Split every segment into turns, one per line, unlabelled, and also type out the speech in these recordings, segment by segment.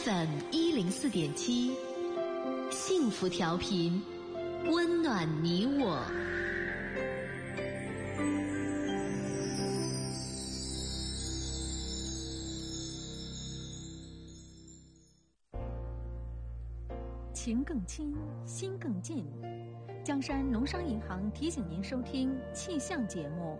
FM104.7，幸福调频，温暖你我。
情更亲，心更近。江山农商银行提醒您收听气象节目。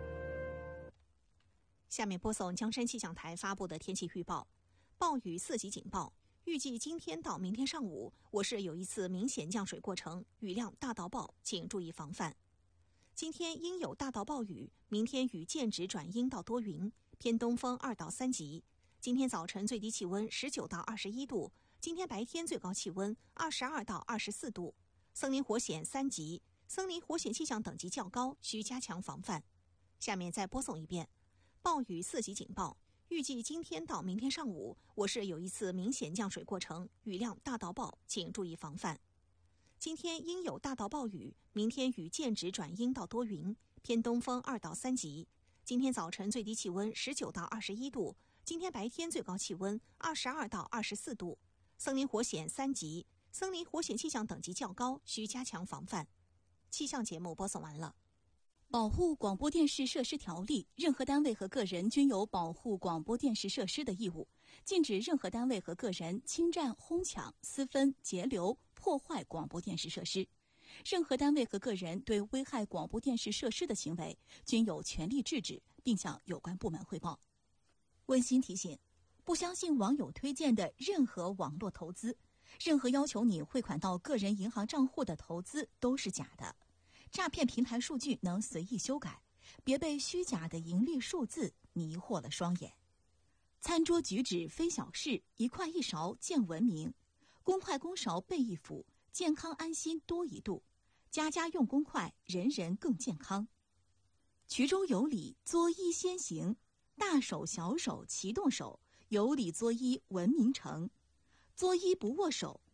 下面播送江山气象台发布的天气预报：暴雨4级警报，预计今天到明天上午，我市有一次明显降水过程，雨量大到暴，请注意防范。今天阴有大到暴雨，明天雨渐止转阴到多云，偏东风2到3级。今天早晨最低气温19到21度，今天白天最高气温22到24度。森林火险3级，森林火险气象等级较高，需加强防范。下面再播送一遍。暴雨4级警报，预计今天到明天上午，我市有一次明显降水过程，雨量大到暴，请注意防范。今天阴有大到暴雨，明天雨渐止转阴到多云，偏东风2到3级。今天早晨最低气温19到21度，今天白天最高气温22到24度。森林火险3级，森林火险气象等级较高，需加强防范。气象节目播送完了。
保护广播电视设施条例，任何单位和个人均有保护广播电视设施的义务，禁止任何单位和个人侵占、哄抢、私分、截留、破坏广播电视设施。任何单位和个人对危害广播电视设施的行为，均有权利制止，并向有关部门汇报。温馨提醒：不相信网友推荐的任何网络投资，任何要求你汇款到个人银行账户的投资都是假的。诈骗平台数据能随意修改，别被虚假的盈利数字迷惑了双眼。餐桌举止非小事，一筷一勺见文明。公筷公勺备一辅，健康安心多一度。家家用公筷，人人更健康。衢州有礼，作揖先行，大手小手齐动手，有礼作揖文明成。作揖不握手，